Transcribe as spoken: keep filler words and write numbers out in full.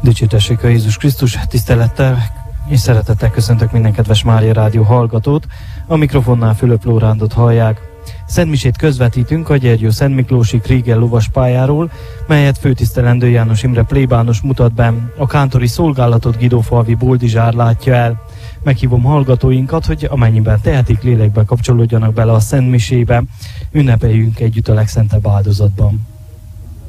Dicsőtessék a Jézus Krisztus, tisztelettel és szeretettel köszöntök minden kedves Mária Rádió hallgatót. A mikrofonnál Fülöp Lórándot hallják. Szentmisét közvetítünk a Gyergyó Szent Miklósi Kriegel lovaspályáról, melyet főtisztelendő János Imre plébános mutat be. A kántori szolgálatot Guidófalvi Boldizsár látja el. Meghívom hallgatóinkat, hogy amennyiben tehetik, lélekbe kapcsolódjanak bele a Szentmisébe. Ünnepeljünk együtt a legszentebb áldozatban.